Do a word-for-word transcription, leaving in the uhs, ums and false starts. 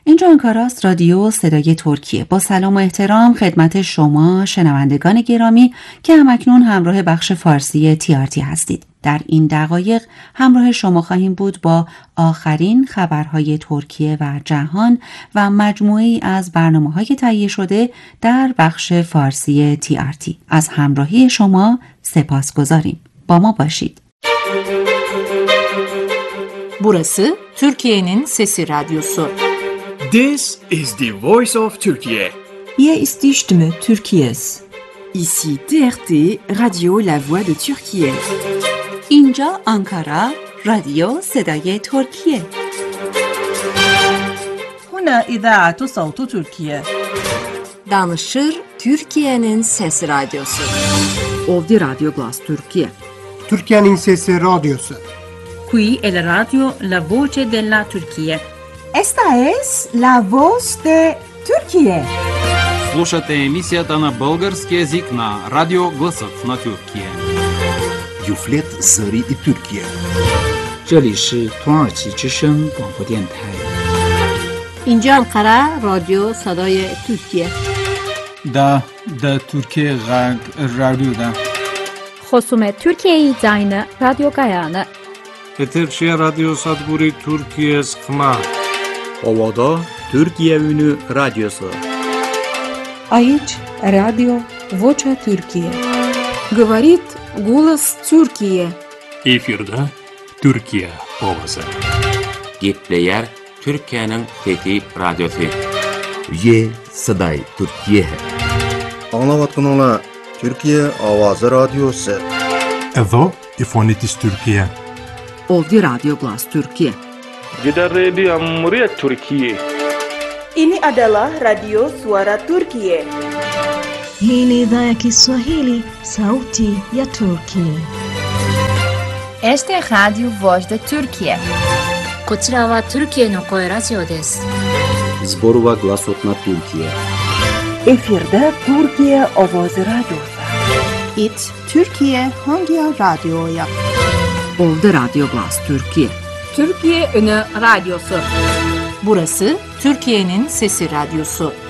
اینجا آنکارا است، رادیو صدای ترکیه. با سلام و احترام خدمت شما شنوندگان گرامی که همکنون همراه بخش فارسی تی آر تی هستید. در این دقایق همراه شما خواهیم بود با آخرین خبرهای ترکیه و جهان و مجموعه‌ای از برنامه‌های تهیه شده در بخش فارسی تی آر تی. از همراهی شما سپاسگزاریم. با ما باشید. Burası Türkiye'nin Sesi Radyosu. This is the voice of Turkey. Hier ist die Stimme Türkiye's. Ici T R T, Radio La Voix de Türkiye. اینجا آنکارا، رادیو صدای ترکیه. هنا إذاعة صوت تركيا. Danışır Türkiye'nin Sesi Radyosu. Ovdi Radio Glas Türkiye. Türkiye'nin Sesi Radyosu. Qui è la radio La Voce della Turquía. Esta es la voz de Turquía. Слушате емисията на български език на Радио Гласът на Türkiye. Юфлет Зари и Türkiye. 这里是土耳其之声广播电台。 اینجا انقره رادیو صدای ترکیه. دا دا ترکیه غرب رادیو دا. خصوم ترکیه زاین رادیو گایانه. Eterşehir Radyo Sadburi Türkiye Skma. Ovada Türkiye Ünü Radyosu. Aici Radio Vocea Türkiye. Говорит голос Türkiye. Efirde Türkiye ovası. Gitleyer Türkiye'nin Fethi Radyosu. Ye Saday Türkiye. Anlavatkanlar Türkiye Avazı Radyosu. Evo İfonitis Türkiye. Ovdi Radio Glas Türkiye. Kita Radio Muryat Türkiye. Ini adalah Radio Suara Türkiye. Hii ni idhaa ya Kiswahili, sauti ya Turkiye. Este é Radio Voz de Türkiye. こちらはトルキエの声ラジオです。 Zborova Glasot na Türkiye. Efirde Türkiye Avazı Radyosu. It Türkiye hangi radyoya? Ovdi Radio Glas Türkiye. Türkiye Ünü Radyosu. Burası Türkiye'nin Sesi Radyosu.